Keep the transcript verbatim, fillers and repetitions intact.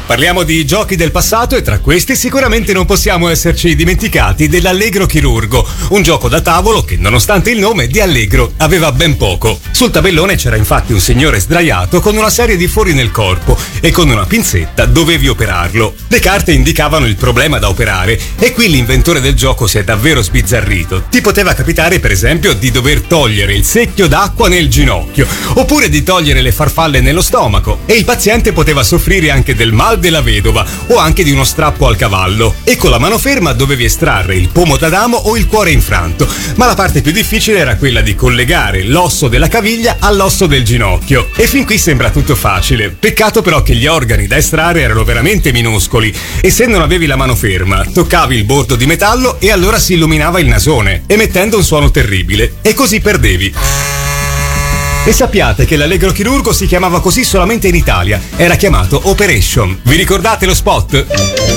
Parliamo di giochi del passato e tra questi sicuramente non possiamo esserci dimenticati dell'Allegro Chirurgo, un gioco da tavolo che nonostante il nome di Allegro aveva ben poco. Sul tabellone c'era infatti un signore sdraiato con una serie di fori nel corpo e con una pinzetta dovevi operarlo. Le carte indicavano il problema da operare e qui l'inventore del gioco si è davvero sbizzarrito. Ti poteva capitare per esempio di dover togliere il secchio d'acqua nel ginocchio oppure di togliere le farfalle nello stomaco e il paziente poteva soffrire anche del mal della vedova o anche di uno strappo al cavallo e con la mano ferma dovevi estrarre il pomo d'Adamo o il cuore infranto, ma la parte più difficile era quella di collegare l'osso della caviglia all'osso del ginocchio e fin qui sembra tutto facile. Peccato però che gli organi da estrarre erano veramente minuscoli e se non avevi la mano ferma toccavi il bordo di metallo e allora si illuminava il nasone emettendo un suono terribile e così perdevi. E sappiate che l'Allegro Chirurgo si chiamava così solamente in Italia, era chiamato Operation. Vi ricordate lo spot?